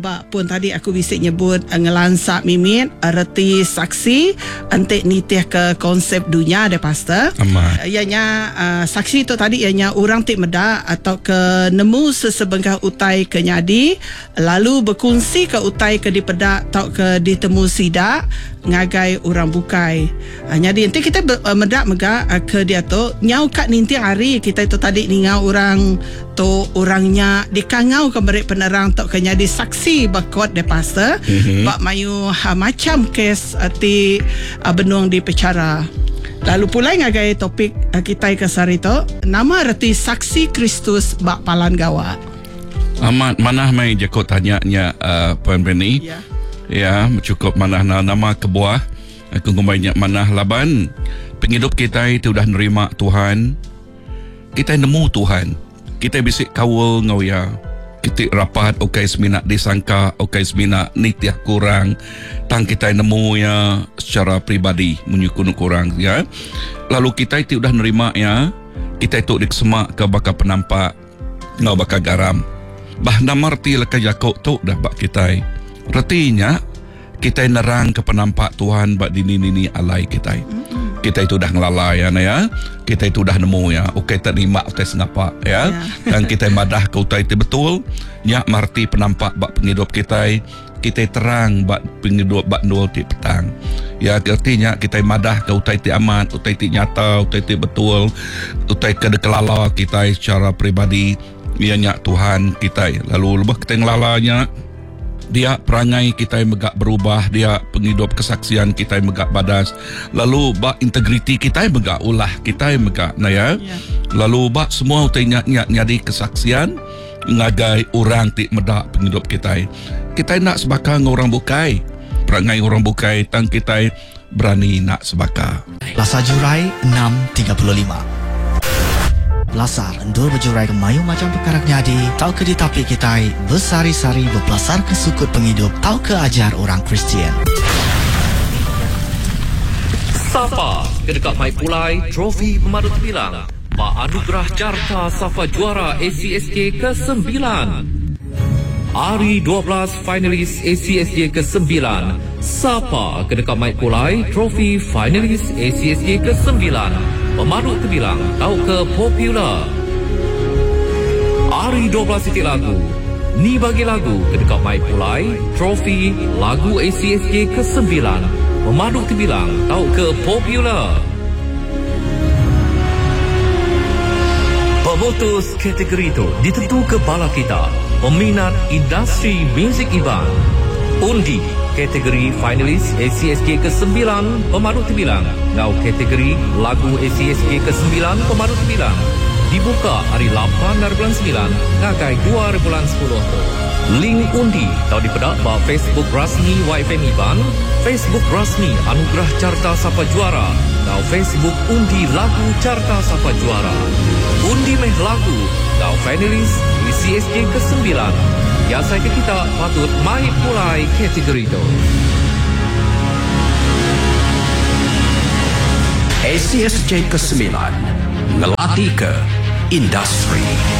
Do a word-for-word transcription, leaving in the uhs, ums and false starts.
bak pun tadi aku bisa nyebut uh, ngelansak mimit erti saksi entek nitih ke konsep dunia de pastor. Amat. Ianya uh, saksi itu tadi ianya orang tik medak atau ke nemu sesebengkah utai ke nyadi lalu berkongsi ke utai ke dipedak atau ke ditemu sidak ngagai orang bukai. Uh, jadi nanti kita ber, uh, medak mega uh, ke dia tu nyau kat ninti hari kita itu tadi ningau orang tu orangnya dikangau ke mereka penerang tok ke nyadi saksi bakot de pastor mm-hmm. bak mayu ha, macam kes ati uh, benuang di pecara. Lalu pula ngagai topik uh, kita ke sari tu nama reti saksi Kristus bak palan gawa. Amat mana mai jakot tanya-nya uh, Puan Benny. Ya. Ya, cukup mana nama kebuah. Aku banyak mana laban. Penghidup kita itu dah nerima Tuhan. Kita nemu Tuhan. Kita bisik kawal ngawya. Kita rapat okai semina disangka, okai semina nitiah kurang. Tang kita nemu ya secara pribadi menyukun kurang ya. Lalu kita itu dah nerima ya. Kita itu dikesemak ke bakal penampak ngau bakal garam. Bah nama reti leka jakok tu dah bak kita. Retinya kita nerang ke penampak Tuhan bak dini-nini alai kita. Kita itu dah ngelalai ya, ya. Kita itu dah nemu ya. Okey terima tes ngapa ya. Yeah. Dan kita madah ke utai itu betul. Ya marti penampak bak penghidup kita. Kita terang bak penghidup bak nol di petang. Ya artinya kita madah ke utai itu amat, utai itu nyata, utai itu betul, utai ke dekelala kita secara pribadi. Ya nyak Tuhan kita. Lalu lebih kita ngelalanya. Dia perangai kita yang megak berubah, dia penghidup kesaksian kita yang megak badas, lalu bak integriti kita yang megak ulah kita yang megak nah ya. Yeah. Lalu bak semua utainya nyadi kesaksian ngagai orang tik medak penghidup kita. Kita nak sebakar dengan orang bukai, perangai orang bukai tang kita berani nak sebakar. Lasar Jurai enam tiga puluh lima. Lasar endur berjurai ke mayu macam perkara nyadi, tau ke di tapi kita bersari-sari berpelasar ke sukut penghidup, tau ke ajar orang Kristian. Safa kedekat Mai Pulai, trofi pemadut bilang. Pak Anugerah Carta Safa Juara A C S J ke sembilan. Hari dua belas finalis A C S J ke sembilan. Sapa kedekat Mai Pulai, trofi finalis A C S J ke sembilan. Pemadut terbilang tau ke popular. Hari dua belas titik lagu. Ni bagi lagu kedekat Mai Pulai, trofi lagu A C S J ke sembilan. Pemadut terbilang tau ke popular. Pemutus kategori itu ditentu ke bala kita. Peminat industri muzik Iban. Undi kategori finalis A C S J ke sembilan, pemadut terbilang. Ngau kategori lagu A C S J ke sembilan, pemadut terbilang. Dibuka hari lapan dari bulan sembilan, ngagai dua dari bulan sepuluh. Link undi tau dipedak ba Facebook rasmi Y F M Iban, Facebook rasmi Anugerah Carta Sapa Juara, ngau Facebook undi lagu Carta Sapa Juara. Undi meh lagu ngau finalis A C S J ke sembilan. Ya saya ke kita patut mai pulai kategori itu. A C S J ke sembilan ngelatih ke industri.